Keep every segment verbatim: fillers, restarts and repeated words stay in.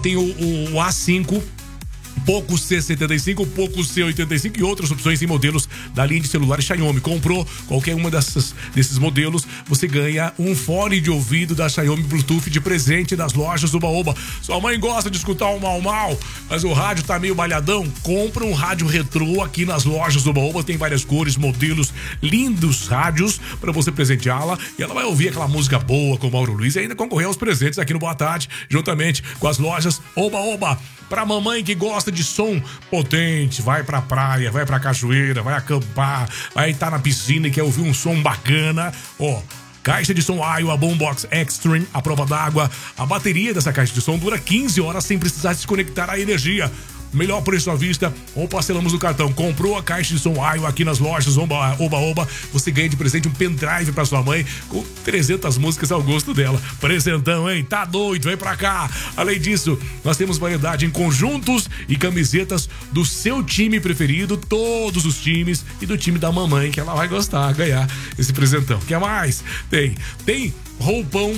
tem o, o, o A cinco, Poco C setenta e cinco, Poco C oitenta e cinco e outras opções em modelos da linha de celulares Xiaomi. Comprou qualquer uma dessas, desses modelos, você ganha um fone de ouvido da Xiaomi Bluetooth de presente das lojas Oba Oba. Sua mãe gosta de escutar um mal mal, mas o rádio tá meio balhadão? Compra um rádio retrô aqui nas lojas Oba Oba. Tem várias cores, modelos, lindos rádios para você presenteá-la, e ela vai ouvir aquela música boa com o Mauro Luiz e ainda concorrer aos presentes aqui no Boa Tarde, juntamente com as lojas Oba Oba. Pra mamãe que gosta de som potente, vai pra praia, vai pra cachoeira, vai acampar, vai estar na piscina e quer ouvir um som bacana, ó, caixa de som Iowa Boombox Extreme, a prova d'água. A bateria dessa caixa de som dura quinze horas sem precisar desconectar a energia. Melhor preço à vista ou parcelamos no cartão. Comprou a caixa de som Iowa aqui nas lojas Oba Oba, Oba, você ganha de presente um pendrive pra sua mãe com trezentas músicas ao gosto dela. Presentão, hein? Tá doido? Vem pra cá. Além disso, nós temos variedade em conjuntos e camisetas do seu time preferido, todos os times, e do time da mamãe, que ela vai gostar, ganhar esse presentão. Quer mais? Tem. Tem roupão,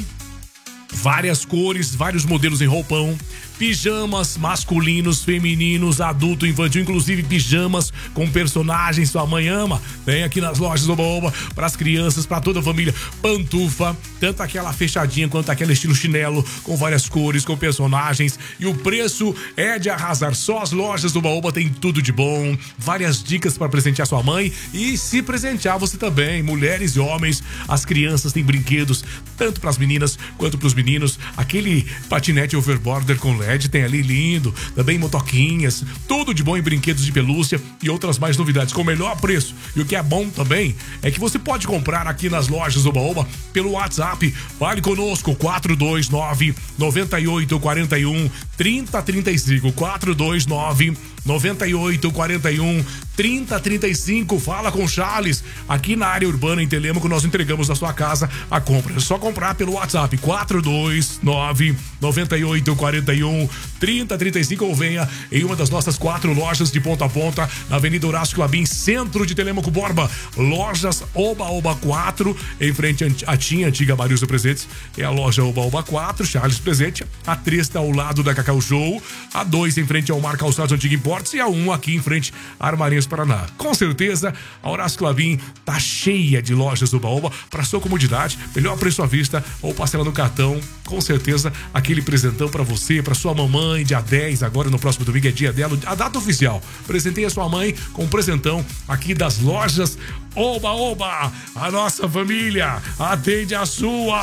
várias cores, vários modelos em roupão, pijamas masculinos, femininos, adulto, infantil, inclusive pijamas com personagens sua mãe ama. Tem aqui nas lojas Oba Oba para as crianças, para toda a família. Pantufa, tanto aquela fechadinha quanto aquela estilo chinelo, com várias cores, com personagens. E o preço é de arrasar. Só as lojas Oba Oba tem tudo de bom. Várias dicas para presentear sua mãe e se presentear você também. Mulheres e homens, as crianças têm brinquedos, tanto para as meninas quanto para os meninos. Aquele patinete overboarder com L E D tem ali lindo, também motoquinhas, tudo de bom em brinquedos de pelúcia e outras mais novidades com o melhor preço. E o que é bom também é que você pode comprar aqui nas lojas Oba Oba pelo WhatsApp. Fale conosco, quatro dois nove, nove oito quatro um, três zero três cinco, quatro dois nove, nove oito quatro um, três zero três cinco. Fala com Charles. Aqui na área urbana em Telêmaco nós entregamos na sua casa a compra. É só comprar pelo WhatsApp quatro dois nove, nove oito quatro um, três zero três cinco ou venha em uma das nossas quatro lojas de ponta a ponta na Avenida Horácio Clabin, centro de Telêmaco Borba. Lojas Oba Oba quatro, em frente à Tinha Antiga Marilson Presentes. É a loja Oba Oba quatro, Charles Presente. A três está ao lado da Cacau Show. A dois em frente ao Mar Calçados Antigo Importes. E a um aqui em frente a Armarinhos Paraná. Com certeza, a Horácio Clabin tá cheia de lojas Oba Oba para sua comodidade. Melhor preço à vista ou parcela no cartão. Com certeza, aquele presentão para você, para sua mamãe, dia dez, agora no próximo domingo é dia dela, a data oficial. Presentei a sua mãe com um presentão aqui das lojas Oba Oba. A nossa família atende a sua.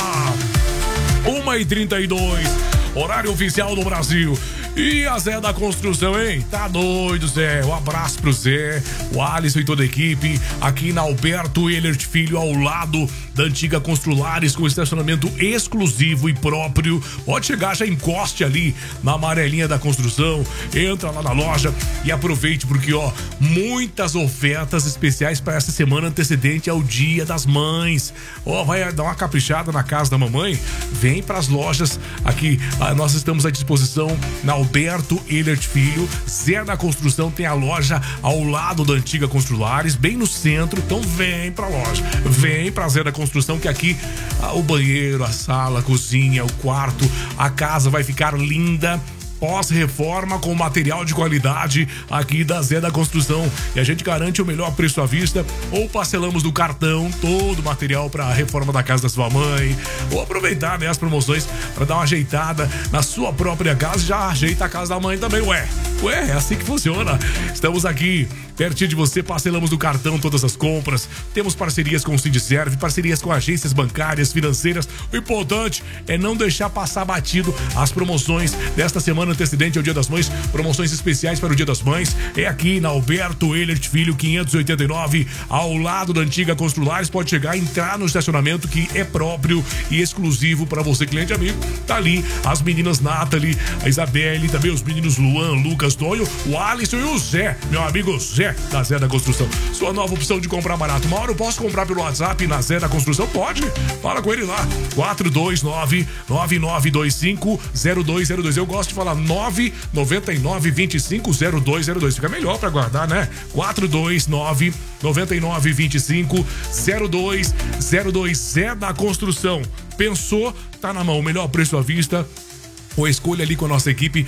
uma e trinta e dois, horário oficial do Brasil. E a Zé da Construção, hein? Tá doido, Zé. Um abraço pro Zé, o Alisson e toda a equipe. Aqui na Alberto Ehlert Filho, ao lado da antiga Construlares, com estacionamento exclusivo e próprio. Pode chegar, já encoste ali na amarelinha da construção. Entra lá na loja e aproveite, porque, ó, muitas ofertas especiais para essa semana antecedente ao Dia das Mães. Ó, vai dar uma caprichada na casa da mamãe? Vem pras lojas aqui. Ah, nós estamos à disposição na Alberto Ehlert Filho. Zé da Construção tem a loja ao lado da antiga Construlares, bem no centro. Então vem pra loja, vem pra Zé da Construção, que aqui ah, o banheiro, a sala, a cozinha, o quarto, a casa vai ficar linda. Pós-reforma com material de qualidade aqui da Zé da Construção. E a gente garante o melhor preço à vista ou parcelamos no cartão todo o material para a reforma da casa da sua mãe. Ou aproveitar, né, as promoções para dar uma ajeitada na sua própria casa e já ajeita a casa da mãe também. Ué, ué, é assim que funciona. Estamos aqui pertinho de você, parcelamos no cartão todas as compras. Temos parcerias com o Sindicerve, parcerias com agências bancárias, financeiras. O importante é não deixar passar batido as promoções desta semana antecedente ao Dia das Mães. Promoções especiais para o Dia das Mães. É aqui na Alberto Ehlert Filho, quinhentos e oitenta e nove, ao lado da antiga Construlares. Pode chegar, entrar no estacionamento que é próprio e exclusivo para você, cliente amigo. Tá ali as meninas Nathalie, a Isabelle, também os meninos Luan, Lucas, Tonho, o Alisson e o Zé, meu amigo Zé da Zé da Construção. Sua nova opção de comprar barato. Uma hora eu posso comprar pelo WhatsApp na Zé da Construção? Pode. Fala com ele lá. quatro dois nove, nove nove dois cinco, zero dois zero dois. Eu gosto de falar nove nove nove, dois cinco, zero dois zero dois. Fica melhor pra guardar, né? quatro dois nove, nove nove dois cinco, zero dois zero dois. Zé da Construção. Pensou? Tá na mão. O melhor preço à vista. Ou escolha ali com a nossa equipe